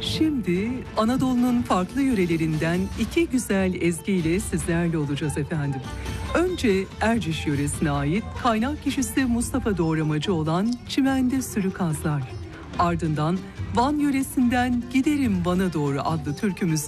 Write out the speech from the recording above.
Şimdi Anadolu'nun farklı yörelerinden iki güzel ezgiyle sizlerle olacağız efendim. Önce Erciş yöresine ait kaynak kişisi Mustafa Doğramacı olan Çimende Sürü Kazlar. Ardından Van yöresinden Giderim Van'a Doğru adlı türkümüzü